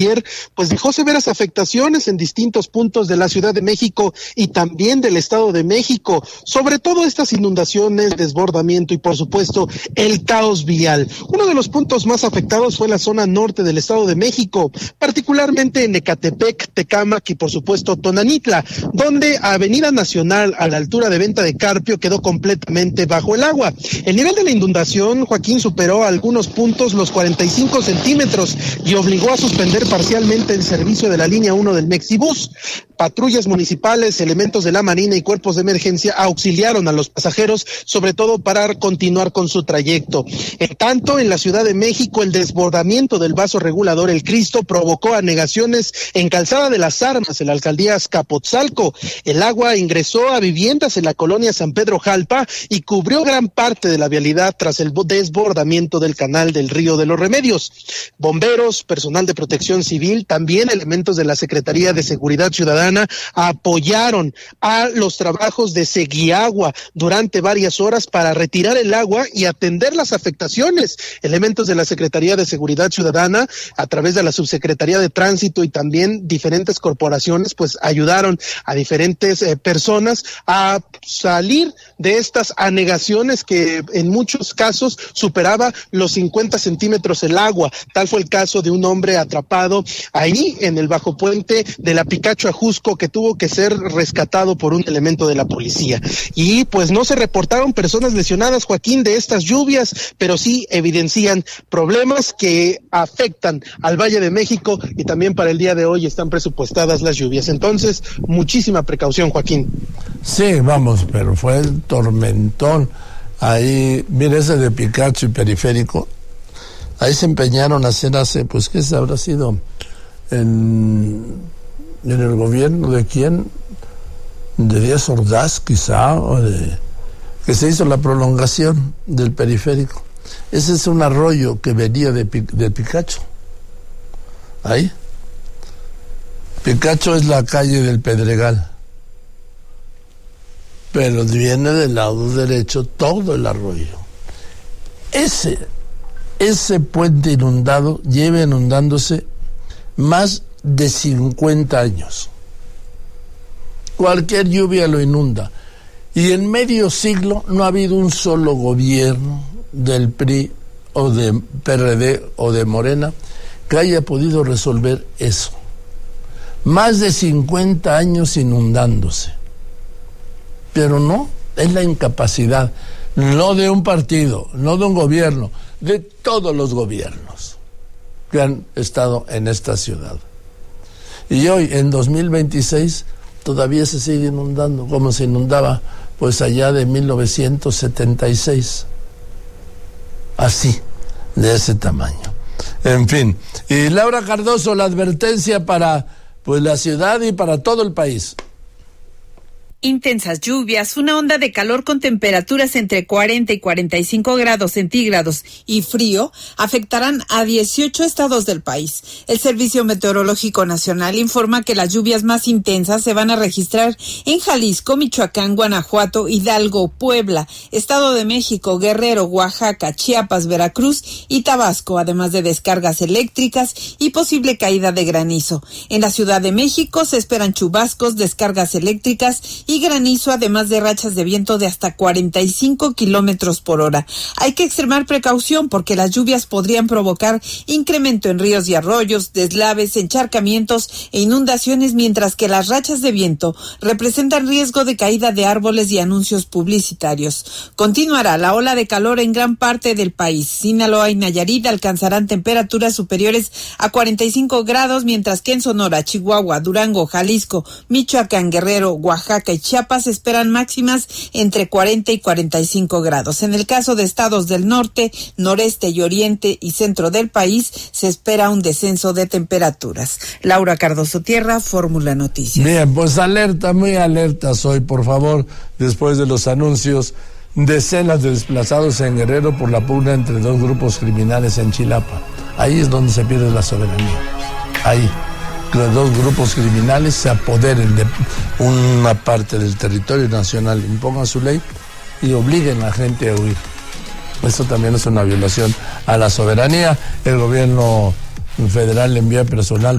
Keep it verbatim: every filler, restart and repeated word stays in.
ayer, pues dejó severas afectaciones en distintos puntos de la Ciudad de México y también del Estado de México, sobre todo estas inundaciones, desbordamiento y por supuesto el caos vial. Uno de los puntos más afectados fue la zona norte del Estado de México, particularmente en Ecatepec, Tecámac y por supuesto Tonanitla, donde Avenida Nacional a la altura de Venta de Carpio quedó completamente bajo el agua. El nivel de la inundación, Joaquín, superó a algunos puntos los cuarenta y cinco centímetros y obligó a suspender parcialmente el servicio de la línea uno del Mexibus. Patrullas municipales, elementos de la Marina y cuerpos de emergencia auxiliaron a los pasajeros, sobre todo para continuar con su trayecto. En tanto, en la Ciudad de México, el desbordamiento del vaso regulador El Cristo provocó anegaciones en Calzada de las Armas, en la alcaldía Azcapotzalco. El agua ingresó a viviendas en la colonia San Pedro Jalpa y cubrió gran parte de la vialidad tras el desbordamiento del canal del Río de los Remedios. Bomberos, personal de protección civil, también elementos de la Secretaría de Seguridad Ciudadana apoyaron a los trabajos de Seguiagua durante varias horas para retirar el agua y atender las afectaciones. Elementos de la Secretaría de Seguridad Ciudadana, a través de la Subsecretaría de Tránsito y también diferentes corporaciones, pues ayudaron a diferentes eh, personas a salir de estas anegaciones que en muchos casos superaba los cincuenta centímetros el agua. Tal fue el caso de un hombre atrapado ahí en el bajo puente de la Picacho Ajusco, que tuvo que ser rescatado por un elemento de la policía. Y pues no se reportaron personas lesionadas, Joaquín, de estas lluvias, pero sí evidencian problemas que afectan al Valle de México y también para el día de hoy están presupuestadas las lluvias. Entonces, muchísima precaución, Joaquín. Sí, vamos, pero fue el tormentón. Ahí, mire, ese de Picacho y Periférico, ahí se empeñaron a hacer hace, pues, ¿qué se habrá sido? En... en el gobierno de quién, de Díaz Ordaz quizá, o de que se hizo la prolongación del periférico. Ese es un arroyo que venía de, de Picacho. Ahí. Picacho es la calle del Pedregal, pero viene del lado derecho todo el arroyo. Ese, ese puente inundado lleva inundándose más de cincuenta años. Cualquier lluvia lo inunda. Y en medio siglo no ha habido un solo gobierno del P R I o de P R D o de Morena que haya podido resolver eso. Más de cincuenta años inundándose. Pero no, es la incapacidad, no de un partido, no de un gobierno, de todos los gobiernos que han estado en esta ciudad. Y hoy, en dos mil veintiséis, todavía se sigue inundando, como se inundaba pues allá de mil novecientos setenta y seis. Así, de ese tamaño. En fin. Y Laura Cardoso, la advertencia para pues la ciudad y para todo el país. Intensas lluvias, una onda de calor con temperaturas entre cuarenta y cuarenta y cinco grados centígrados y frío afectarán a dieciocho estados del país. El Servicio Meteorológico Nacional informa que las lluvias más intensas se van a registrar en Jalisco, Michoacán, Guanajuato, Hidalgo, Puebla, Estado de México, Guerrero, Oaxaca, Chiapas, Veracruz y Tabasco, además de descargas eléctricas y posible caída de granizo. En la Ciudad de México se esperan chubascos, descargas eléctricas y granizo, además de rachas de viento de hasta cuarenta y cinco kilómetros por hora. Hay que extremar precaución porque las lluvias podrían provocar incremento en ríos y arroyos, deslaves, encharcamientos e inundaciones, mientras que las rachas de viento representan riesgo de caída de árboles y anuncios publicitarios. Continuará la ola de calor en gran parte del país. Sinaloa y Nayarit alcanzarán temperaturas superiores a cuarenta y cinco grados, mientras que en Sonora, Chihuahua, Durango, Jalisco, Michoacán, Guerrero, Oaxaca y Chiapas esperan máximas entre cuarenta y cuarenta y cinco grados. En el caso de estados del norte, noreste y oriente y centro del país, se espera un descenso de temperaturas. Laura Cardoso Tierra, Fórmula Noticias. Bien, pues alerta, muy alertas hoy, por favor, después de los anuncios. Decenas de desplazados en Guerrero por la pugna entre dos grupos criminales en Chilapa. Ahí es donde se pierde la soberanía. Ahí. Los dos grupos criminales se apoderen de una parte del territorio nacional, impongan su ley y obliguen a la gente a huir. Eso también es una violación a la soberanía. El gobierno federal envía personal